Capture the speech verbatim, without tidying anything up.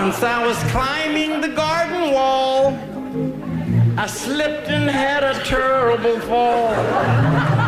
Once I was climbing the garden wall. I slipped and had a terrible fall.